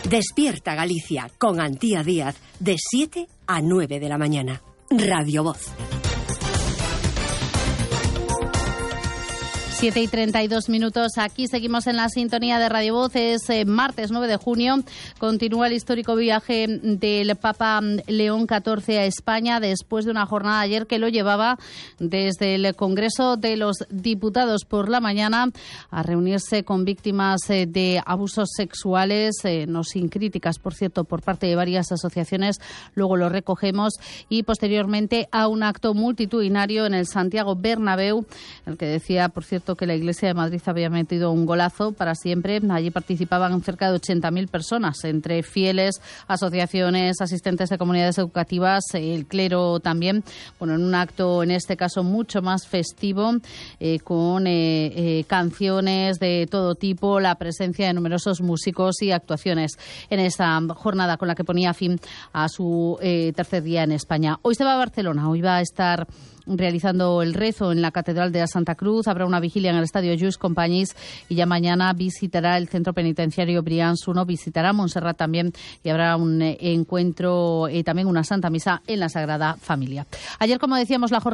Despierta Galicia con Antía Díaz de 7 a 9 de la mañana. Radio Voz. 7:32. Aquí seguimos en la sintonía de Radio Voz. Es martes 9 de junio. Continúa el histórico viaje del Papa León XIV a España después de una jornada ayer que lo llevaba desde el Congreso de los Diputados por la mañana a reunirse con víctimas de abusos sexuales, no sin críticas, por cierto, por parte de varias asociaciones. Luego lo recogemos. Y posteriormente a un acto multitudinario en el Santiago Bernabéu, el que decía, por cierto, que la Iglesia de Madrid había metido un golazo para siempre. Allí participaban cerca de 80.000 personas, entre fieles, asociaciones, asistentes de comunidades educativas, el clero también. Bueno, en un acto, en este caso, mucho más festivo, con canciones de todo tipo, la presencia de numerosos músicos y actuaciones en esta jornada con la que ponía fin a su tercer día en España. Hoy se va a Barcelona, hoy va a estar realizando el rezo en la Catedral de la Santa Cruz. Habrá una vigilia en el Estadio Lluís Companys y ya mañana visitará el centro penitenciario Brians 1, visitará Montserrat también y habrá un encuentro, también una Santa Misa en la Sagrada Familia. Ayer, como decíamos, la jornada